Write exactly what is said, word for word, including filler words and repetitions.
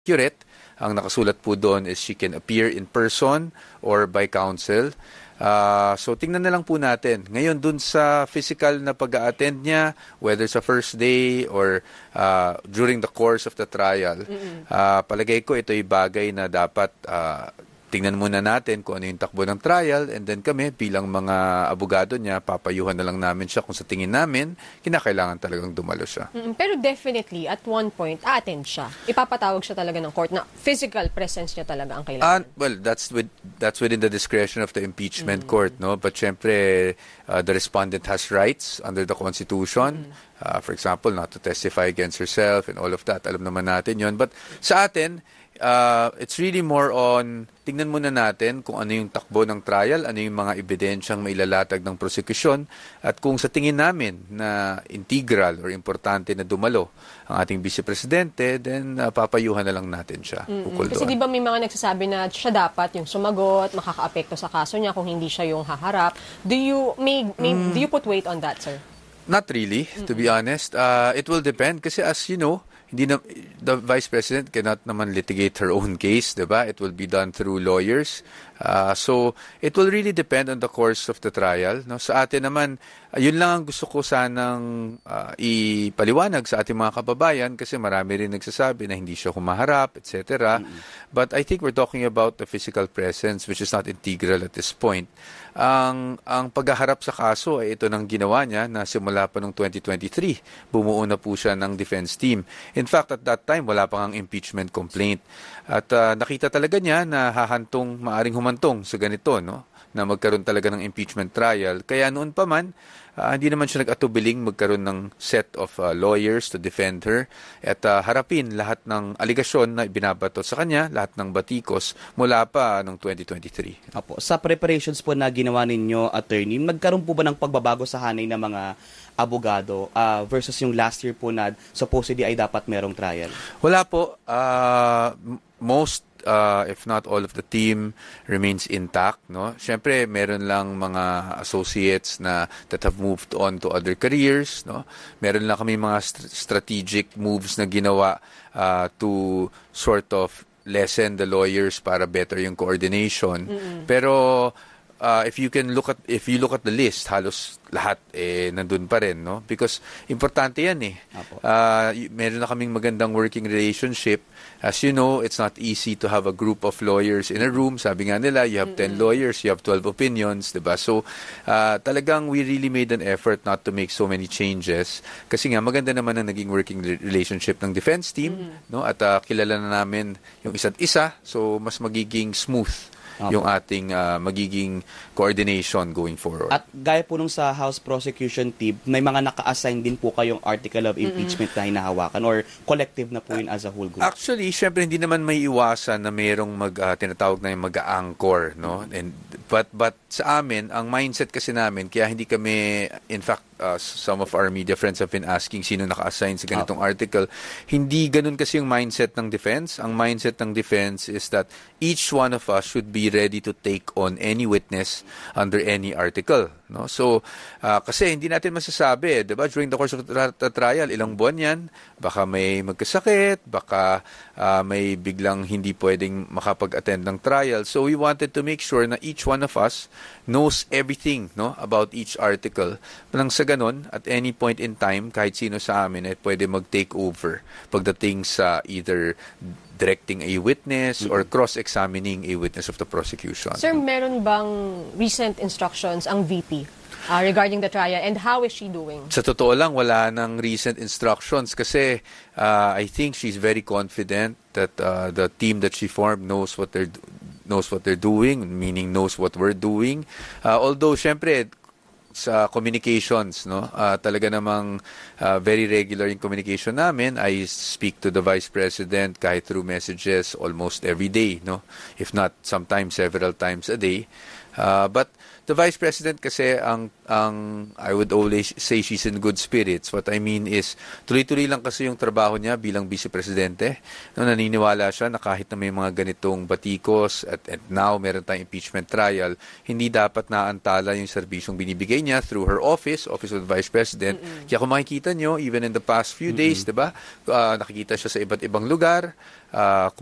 accurate. Ang nakasulat po doon is she can appear in person or by counsel. Uh, so tingnan na lang po natin. Ngayon dun sa physical na pag-a-attend niya, whether sa first day or uh, during the course of the trial, uh, palagay ko ito ay bagay na dapat uh, tingnan muna natin kung ano yung takbo ng trial, and then kami bilang mga abogado niya, papayuhan na lang namin siya kung sa tingin namin, kinakailangan talagang dumalo siya. Mm, pero definitely, at one point, attend siya. Ipapatawag siya talaga ng court na physical presence niya talaga ang kailangan. Uh, well, that's with that's within the discretion of the impeachment mm-hmm. court, no? But syempre, uh, the respondent has rights under the Constitution. Mm-hmm. Uh, for example, not to testify against herself and all of that. Alam naman natin yon. But sa atin, Uh, it's really more on, tingnan muna natin kung ano yung takbo ng trial, ano yung mga ebidensyang mailalatag ng prosekusyon, at kung sa tingin namin na integral or importante na dumalo ang ating Vice Presidente, then uh, papayuhan na lang natin siya. Mm-hmm. Kasi di ba may mga nagsasabi na siya dapat yung sumagot, makaka-apekto sa kaso niya kung hindi siya yung haharap. Do you, may, may, mm. do you put weight on that, sir? Not really, mm-hmm. to be honest. Uh, it will depend kasi as you know, hindi na, the Vice President cannot naman litigate her own case, diba? It will be done through lawyers. Uh, so, it will really depend on the course of the trial. No? Sa atin naman, uh, yun lang ang gusto ko sanang uh, ipaliwanag sa ating mga kababayan kasi marami rin nagsasabi na hindi siya humaharap, et cetera. Mm-hmm. But I think we're talking about the physical presence which is not integral at this point. Ang ang paghaharap sa kaso ay ito nang ginawa niya na simula pa noong twenty twenty-three. Bumuo na po siya ng defense team. In fact, at that time, wala pang ang impeachment complaint. At uh, nakita talaga niya na hahantong, maaring humantong sa ganito, no? Na magkaroon talaga ng impeachment trial. Kaya noon pa man, uh, hindi naman siya nag-atubiling magkaroon ng set of uh, lawyers to defend her at uh, harapin lahat ng aligasyon na ibinabato sa kanya, lahat ng batikos mula pa noong twenty twenty-three. Apo, sa preparations po na ginawa ninyo, attorney, nagkaroon po ba ng pagbabago sa hanay ng mga abogado uh, versus yung last year po na supposedly ay dapat merong trial? Wala po. Uh, most Uh, if not all of the team remains intact, no? Syempre meron lang mga associates na that have moved on to other careers, no? Meron lang kami mga st- strategic moves na ginawa uh, to sort of lessen the lawyers para better yung coordination. Mm-hmm. Pero uh, if you can look at if you look at the list, halos lahat eh nandun pa rin, no? Because importante yan eh. Uh, meron na kaming magandang working relationship. As you know, it's not easy to have a group of lawyers in a room. Sabi nga nila, you have ten mm-hmm. lawyers, you have twelve opinions, diba? So, uh, talagang we really made an effort not to make so many changes. Kasi nga, maganda naman ang naging working relationship ng defense team, mm-hmm. no? At uh, kilala na namin yung isa't isa. So, mas magiging smooth okay. yung ating uh, magiging coordination going forward. At gaya po nung sa House Prosecution Team, may mga naka-assign din po kayong article of impeachment mm-hmm. na hinahawakan or collective na po yun as a whole group? Actually, syempre hindi naman may iwasan na mayroong mag, uh, tinatawag na yung mag-anchor, no? And, but, but sa amin, ang mindset kasi namin, kaya hindi kami, in fact, uh, some of our media friends have been asking sino naka-assign sa ganitong okay. article. Hindi ganun kasi yung mindset ng defense. Ang mindset ng defense is that each one of us should be ready to take on any witness under any article, no? So, uh, kasi hindi natin masasabi, diba? During the course of the trial, ilang buwan yan, baka may magkasakit, baka uh, may biglang hindi pwedeng makapag-attend ng trial. So, we wanted to make sure na each one of us knows everything, no, about each article. Nang sa ganon, at any point in time, kahit sino sa amin ay pwede mag-take over pagdating sa either directing a witness mm-hmm. or cross-examining a witness of the prosecution. Sir, meron bang recent instructions ang V P uh, regarding the trial and how is she doing? Sa totoo lang, wala nang recent instructions kasi uh, I think she's very confident that uh, the team that she formed knows what they're knows what they're doing, meaning knows what we're doing. Uh, although, syempre, sa communications, no, uh, talaga namang uh, very regular yung communication namin. I speak to the Vice President kahit through messages almost every day, no, if not sometimes several times a day. Uh, but the Vice President kasi, ang, ang, I would always say she's in good spirits. What I mean is, tuloy-tuloy lang kasi yung trabaho niya bilang Vice Presidente. No, naniniwala siya na kahit na may mga ganitong batikos at, at now meron tayong impeachment trial, hindi dapat naantala yung serbisyong binibigay niya through her office, Office of the Vice President. Mm-mm. Kaya kung makikita nyo, even in the past few Mm-mm. days, diba, uh, nakikita siya sa iba't ibang lugar, uh,